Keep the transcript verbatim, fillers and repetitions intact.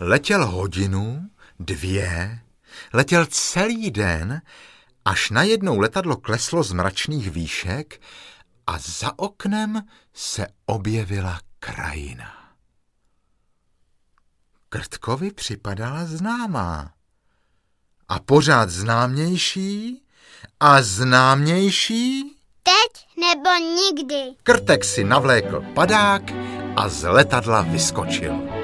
Letěl hodinu, dvě, letěl celý den, až najednou letadlo kleslo z mračných výšek a za oknem se objevila krajina. Krtkovi připadala známá. A pořád známější a známější. Teď nebo nikdy. Krtek si navlékl padák a z letadla vyskočil.